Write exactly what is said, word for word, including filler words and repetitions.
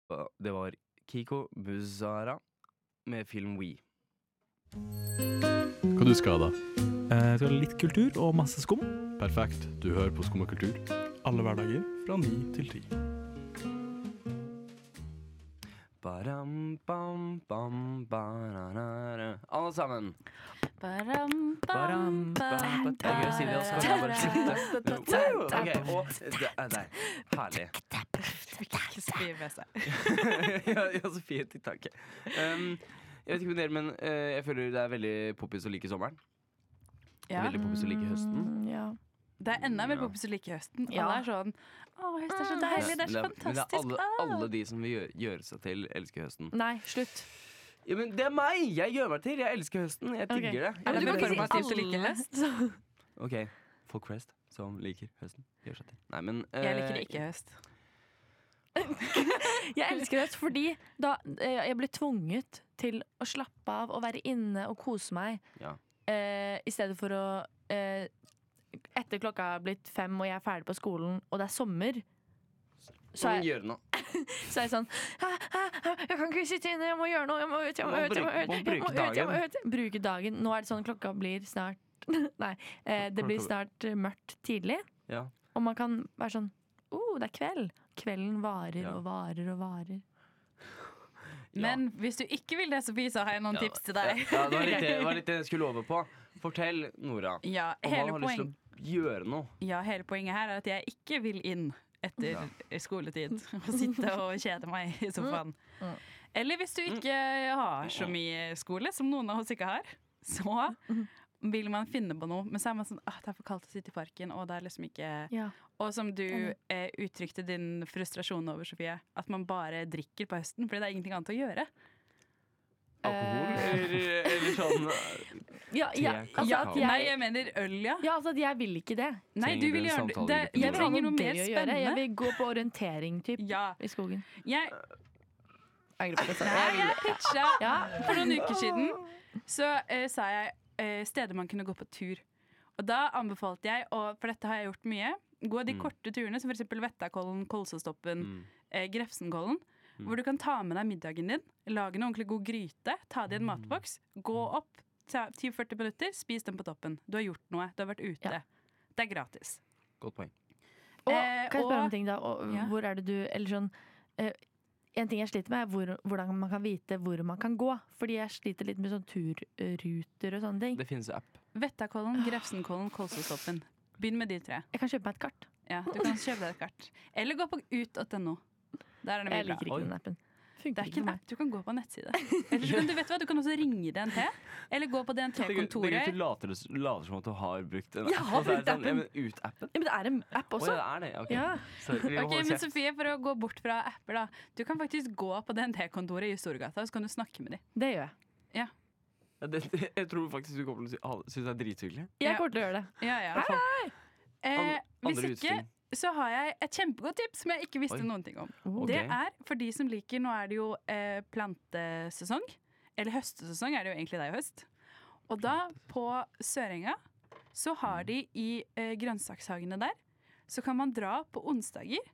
Det var Kiko Buzara med film We. Hva du skal da? Eh, Jeg skal ha litt kultur og masse skum. Perfekt, du hører på Skum og kultur. Alle hverdager fra ni til ti. Baram, bam, bam, bararara. Alle sammen. Baram, Baram, bam, bam. bam, Det er gøy å si det, og så kan jeg bare slutte. Woo! Ok, og det er der. Herlig. Ikke skriv med seg. Ja, ja, så fint, takk. Um, jeg vet ikke med dere, men uh, jeg føler det er veldig poppis å like sommeren. Ja. Veldig poppis å like høsten. Mm, ja. Det er enda mer Ja. poppis å like høsten. Ja. Alle er sånn Å, høst er så deilig, det er så Men det fantastisk. er alle, Ah. alle de som vil gjøre, gjøre seg til, elsker høsten. Nei, slutt. Ja, men det er meg! Jeg gjør meg til. Jeg elsker høsten. Jeg Ok. digger det. Er det Du kan ikke si performativt å alle. like høst? Ok, folk flest som liker høsten, gjør seg til. Nei, men Jeg eh, liker ikke høst. Jeg elsker høst fordi da eh, jeg blir tvunget til å slappe av og være inne og kose meg. Ja. Eh, I stedet for å eh, Etter klokka er blitt fem og jeg er ferdig på skolen og det er sommer, så Må er, gjøre noe. så er jeg sånn hæ, hæ, hæ, Jeg kan ikke sitte inne, jeg må gjøre noe. Jeg må ut, jeg må Må ut, jeg må bruke- ut, må jeg bruke må ut, jeg må dagen. ut. Bruke dagen. Nå er det sånn klokka blir snart Nei, eh, det blir snart eh, mørkt tidlig. Ja. Og man kan være sånn oh, det er kveld. Kvelden varer Ja. og varer og varer. Men hvis du ikke vil det, Sofie, så har jeg noen Ja. tips til deg. Ja, det var litt det, det var litt det jeg skulle over på. Fortell, Nora. Ja, Om man hele, har lyst poeng, til å gjøre noe. ja, hele poenget her er at jeg ikke vil inn etter skoletid og sitte og kjede meg i sofaen. Mm. Eller hvis du ikke har så mye skole, som noen av oss ikke har, så vil man finne på noe. Men så er man sånn ah, det er for kaldt å sitte i parken, og det er liksom ikke Ja. Og som du Enig. eh, uttrykte din frustrasjon over, Sofie, at man bare drikker på høsten fordi det er ingenting annet å gjøre. Alkohol? Eh. Eller, eller sånn Ja, ja, Te, altså kakao. at Nei, jeg, jeg mener øl, ja. ja, altså at jeg vil ikke det. Nei, Trenger du du vil en gjøre samtale det. i Jeg Jeg vil ha trenger noe noe gøy mer å gjøre. Jeg spennende. vil gå på orientering typ, Ja. i skogen. Jeg, Angrer på det. jeg sa. nei, jeg pitcha Ja. for noen uker siden. Så eh, sa jeg eh, steder man kunne gå på tur. Og da anbefalte jeg, og for dette har jeg gjort mye, gå de Mm. korte turene, som for eksempel Vettakollen, Kolsestoppen, Mm. eh, Grefsenkollen. Hvor du kan ta med deg middagen din, lage en ordentlig god gryte, ta det i en matboks, gå opp ta ti til førti minutter, spis den på toppen. Du har gjort noe, du har vært ute. Ja. Det er gratis. Godt poeng. Og, Eh, kan jeg spørre om og- en ting da? Og, Ja. hvor er det du Eller sånn eh, en ting jeg sliter med, er hvor, hvordan man kan vite hvor man kan gå. Fordi jeg sliter litt med sånn turruter og sånne ting. Det finnes jo app. Vettakollen, Grefsenkollen, Kolsestoppen. Begynn med de tre. Jeg kan kjøpe meg et kart. Ja, du kan kjøpe deg et kart. Eller gå på ut punktum no. Der er det mye Jeg bra. liker ikke Oi. den appen. Det Funker er ikke ikke en for meg. app, du kan gå på en nettside. Eller så kan du, vet du hva, du kan også ringe D N T. Eller gå på Det er gøy- det er gøy at du D N T-kontoret. later, later som at du har brukt en Jeg app. har og så er det brukt sånn, ja, appen. men ut-appen? Ja, men det er en app Å også. ja, det er det. Ok. Ja. Sorry, vi må Ok, holde men kjeft. Sofie, for å gå bort fra apper, da. Du kan faktisk gå på D N T-kontoret i Storgata, så kan du snakke med dem. Det gjør jeg. Ja, det, jeg tror faktisk du kommer til å sy- ha- synes det er drithyggelig. Jeg Ja. kommer til å gjøre det. Ja, ja. An- Eh, hvis andre ikke, utspill. så har jeg et kjempegodt tips som jeg ikke visste Oi. noen ting om. Ok. Det er for de som liker Nå er det jo eh, plantesesong. Eller høstesesong er det jo egentlig det i høst. Og da, på Sørenga, så har de i eh, grønnsakshagene der, så kan man dra på onsdager